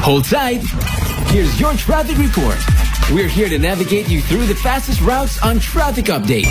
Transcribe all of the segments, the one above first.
Hold tight. Here's your traffic report. We're here to navigate you through the fastest routes on Traffic Update.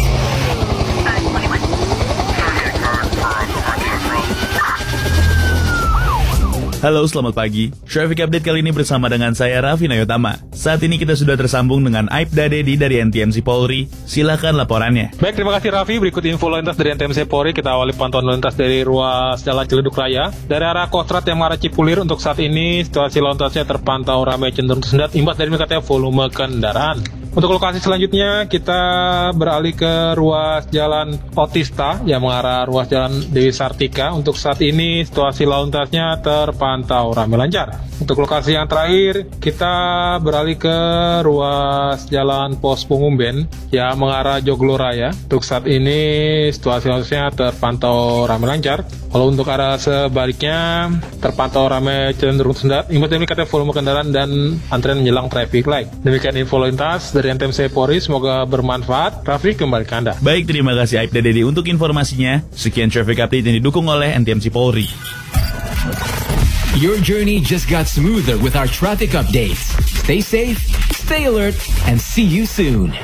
Halo, selamat pagi. Traffic Update kali ini bersama dengan saya Raffi Nayotama. Saat ini kita sudah tersambung dengan Aibda Dedi dari NTMC Polri. Silakan laporannya. Baik, terima kasih Raffi. Berikut info lalu lintas dari NTMC Polri. Kita awali pantauan lalu lintas dari ruas Jalan Ciledug Raya. Dari arah Kostrad yang mengarah Cipulir, untuk saat ini situasi lalu lintasnya terpantau ramai cenderung tersendat imbas dari meningkatnya volume kendaraan. Untuk lokasi selanjutnya, kita beralih ke ruas Jalan Otista yang mengarah ruas Jalan Dewi Sartika. Untuk saat ini, situasi lalu lintasnya terpantau ramai lancar. Untuk lokasi yang terakhir, kita beralih ke ruas Jalan Pos Pungumben yang mengarah Joglo Raya. Untuk saat ini, situasi lalu lintasnya terpantau ramai lancar. Kalau untuk arah sebaliknya, terpantau ramai cenderung tersendat imbas dari meningkatnya volume kendaraan dan antrian menjelang traffic light. Demikian info lalu lintas dari NTMC Polri, semoga bermanfaat. Raffi, kembali ke Anda. Baik, terima kasih Aibda Dedi untuk informasinya. Sekian Traffic Update yang didukung oleh NTMC Polri. Your journey just got smoother with our traffic updates. Stay safe, stay alert, and see you soon.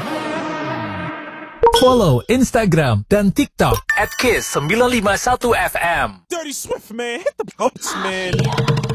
Follow Instagram dan TikTok @kiss951fm. Dirty Swift, man. Hit the boats, man.